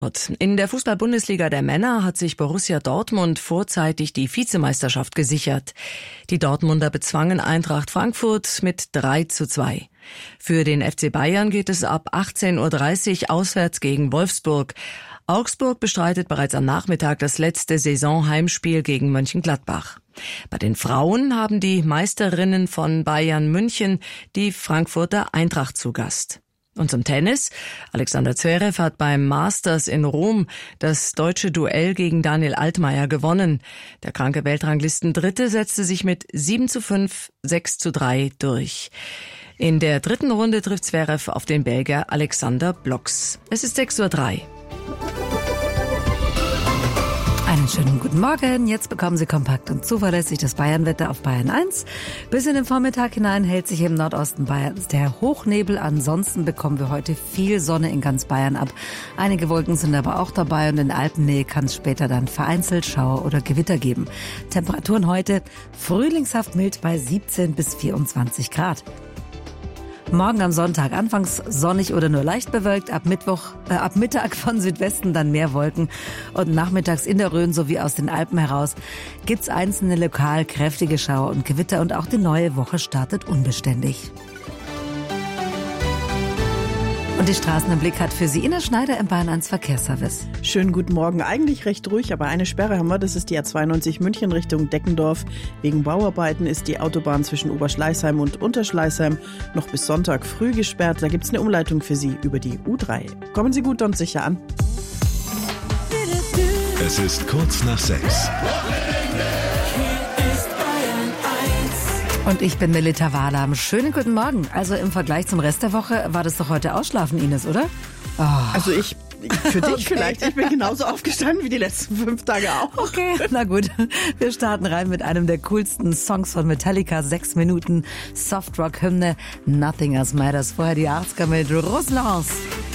In der Fußball-Bundesliga der Männer hat sich Borussia Dortmund vorzeitig die Vizemeisterschaft gesichert. Die Dortmunder bezwangen Eintracht Frankfurt mit 3:2. Für den FC Bayern geht es ab 18:30 Uhr auswärts gegen Wolfsburg. Augsburg bestreitet bereits am Nachmittag das letzte Saisonheimspiel gegen Mönchengladbach. Bei den Frauen haben die Meisterinnen von Bayern München die Frankfurter Eintracht zu Gast. Und zum Tennis. Alexander Zverev hat beim Masters in Rom das deutsche Duell gegen Daniel Altmaier gewonnen. Der kranke Weltranglistendritte setzte sich mit 7:5, 6:3 durch. In der dritten Runde trifft Zverev auf den Belgier Alexander Bloks. Es ist 6:03 Uhr. Einen schönen guten Morgen. Jetzt bekommen Sie kompakt und zuverlässig das Bayernwetter auf Bayern 1. Bis in den Vormittag hinein hält sich im Nordosten Bayerns der Hochnebel. Ansonsten bekommen wir heute viel Sonne in ganz Bayern ab. Einige Wolken sind aber auch dabei und in Alpennähe kann es später dann vereinzelt Schauer oder Gewitter geben. Temperaturen heute frühlingshaft mild bei 17 bis 24 Grad. Morgen am Sonntag anfangs sonnig oder nur leicht bewölkt, ab Mittag von Südwesten dann mehr Wolken und nachmittags in der Rhön sowie aus den Alpen heraus gibt's einzelne lokal kräftige Schauer und Gewitter und auch die neue Woche startet unbeständig. Und die Straßen im Blick hat für Sie Ina Schneider im Bayern 1 Verkehrsservice. Schönen guten Morgen. Eigentlich recht ruhig, aber eine Sperre haben wir. Das ist die A92 München Richtung Deckendorf. Wegen Bauarbeiten ist die Autobahn zwischen Oberschleißheim und Unterschleißheim noch bis Sonntag früh gesperrt. Da gibt's eine Umleitung für Sie über die U3. Kommen Sie gut und sicher an. Es ist kurz nach 6. Und ich bin Melita Wahlam. Schönen guten Morgen. Also im Vergleich zum Rest der Woche war das doch heute Ausschlafen, Ines, oder? Oh. Also für dich vielleicht. Ich bin genauso aufgestanden wie die letzten 5 Tage auch. Okay, na gut. Wir starten rein mit einem der coolsten Songs von Metallica. 6 Minuten Softrock-Hymne Nothing Else Matters. Vorher die 80er mit Ruslands.